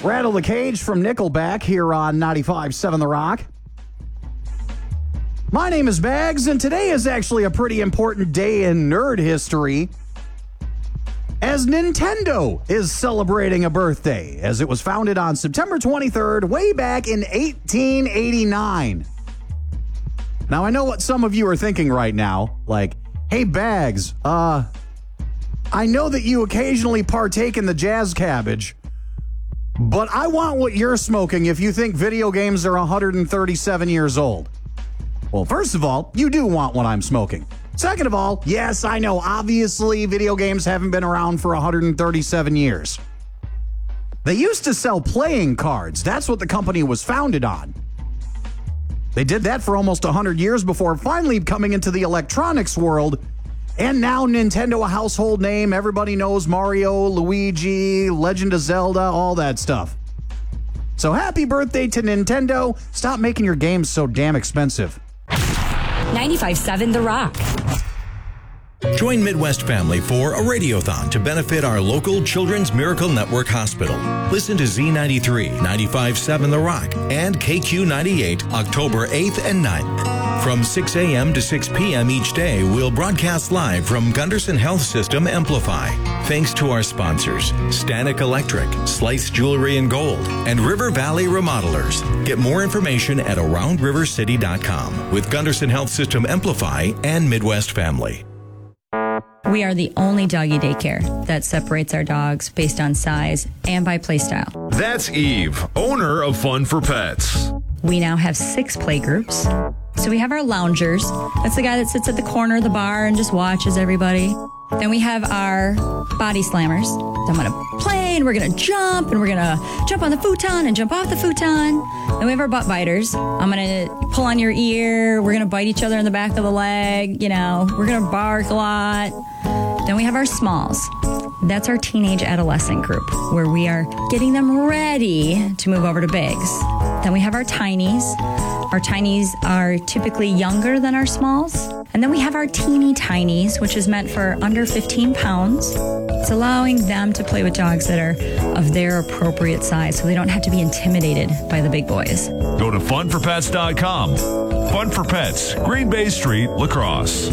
Rattle the Cage from Nickelback here on 95.7 The Rock. My name is Bags, and today is actually a pretty important day in nerd history, as Nintendo is celebrating a birthday, as it was founded on September 23rd, way back in 1889. Now, I know what some of you are thinking right now, like, hey, Bags, I know that you occasionally partake in the jazz cabbage, but I want what you're smoking if you think video games are 137 years old. Well, first of all, you do want what I'm smoking. Second of all, yes, I know, obviously, video games haven't been around for 137 years. They used to sell playing cards. That's what the company was founded on. They did that for almost 100 years before finally coming into the electronics world. And now Nintendo, a household name. Everybody knows Mario, Luigi, Legend of Zelda, all that stuff. So happy birthday to Nintendo. Stop making your games so damn expensive. 95.7 The Rock. Join Midwest Family for a radiothon to benefit our local Children's Miracle Network Hospital. Listen to Z93, 95.7 The Rock, and KQ98 October 8th and 9th. From 6 a.m. to 6 p.m. each day, we'll broadcast live from Gunderson Health System Amplify. Thanks to our sponsors, Stanek Electric, Slice Jewelry and Gold, and River Valley Remodelers. Get more information at AroundRiverCity.com with Gunderson Health System Amplify and Midwest Family. We are the only doggy daycare that separates our dogs based on size and by play style. That's Eve, owner of Fun for Pets. We now have 6 play groups. So we have our loungers. That's the guy that sits at the corner of the bar and just watches everybody. Then we have our body slammers. I'm going to play and we're going to jump and we're going to jump on the futon and jump off the futon. Then we have our butt biters. I'm going to pull on your ear. We're going to bite each other in the back of the leg. You know, we're going to bark a lot. Then we have our smalls. That's our teenage adolescent group where we are getting them ready to move over to bigs. Then we have our tinies. Our tinies are typically younger than our smalls. And then we have our teeny tinies, which is meant for under 15 pounds. It's allowing them to play with dogs that are of their appropriate size so they don't have to be intimidated by the big boys. Go to funforpets.com. Fun for Pets, Green Bay Street, La Crosse.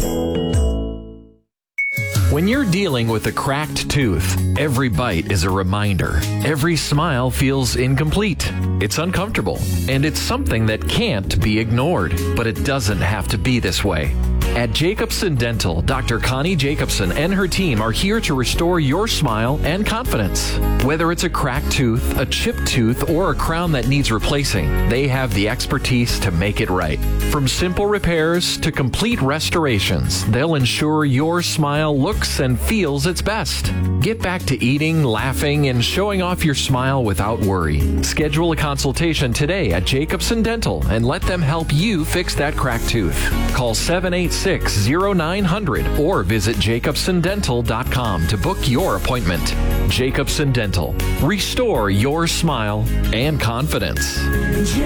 When you're dealing with a cracked tooth, every bite is a reminder. Every smile feels incomplete. It's uncomfortable, and it's something that can't be ignored. But it doesn't have to be this way. At Jacobson Dental, Dr. Connie Jacobson and her team are here to restore your smile and confidence. Whether it's a cracked tooth, a chipped tooth, or a crown that needs replacing, they have the expertise to make it right. From simple repairs to complete restorations, they'll ensure your smile looks and feels its best. Get back to eating, laughing, and showing off your smile without worry. Schedule a consultation today at Jacobson Dental and let them help you fix that cracked tooth. Call 786-0900 or visit jacobsondental.com to book your appointment. Jacobson Dental. Restore your smile and confidence.